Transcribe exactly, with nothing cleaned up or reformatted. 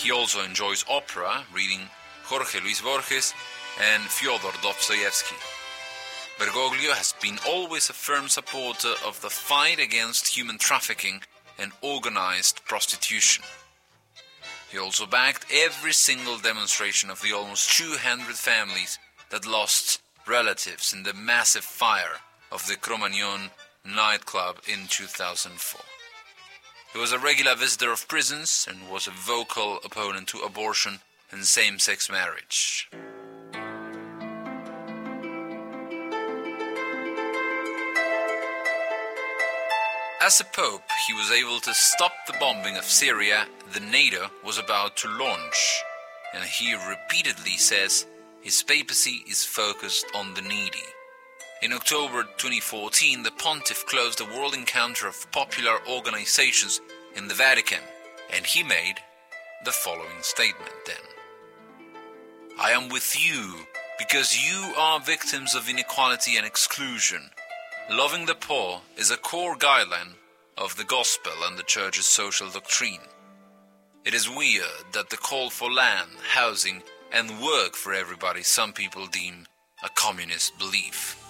He also enjoys opera, reading Jorge Luis Borges and Fyodor Dostoevsky. Bergoglio has been always a firm supporter of the fight against human trafficking and organized prostitution. He also backed every single demonstration of the almost two hundred families that lost relatives in the massive fire of the Cro-Magnon nightclub in two thousand four. He was a regular visitor of prisons and was a vocal opponent to abortion and same-sex marriage. As a pope, he was able to stop the bombing of Syria the NATO was about to launch, and he repeatedly says his papacy is focused on the needy. In October twenty fourteen, the pontiff closed a world encounter of popular organizations in the Vatican, and he made the following statement then. I am with you because you are victims of inequality and exclusion. Loving the poor is a core guideline of the gospel and the church's social doctrine. It is weird that the call for land, housing, and work for everybody some people deem a communist belief.